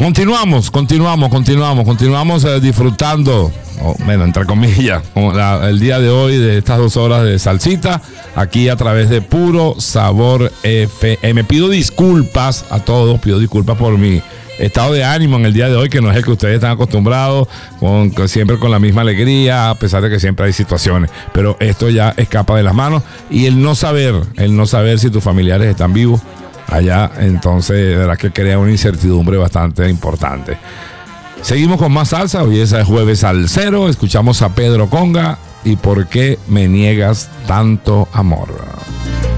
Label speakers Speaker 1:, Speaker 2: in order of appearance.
Speaker 1: Continuamos disfrutando, bueno, entre comillas, el día de hoy de estas 2 horas de salsita, aquí a través de Puro Sabor FM. Pido disculpas a todos, pido disculpas por mi estado de ánimo en el día de hoy, que no es el que ustedes están acostumbrados, siempre con la misma alegría, a pesar de que siempre hay situaciones, pero esto ya escapa de las manos, y el no saber si tus familiares están vivos allá, entonces de verdad que crea una incertidumbre bastante importante. Seguimos con más salsa. Hoy es jueves salsero. Escuchamos a Pedro Conga y ¿por qué me niegas tanto amor?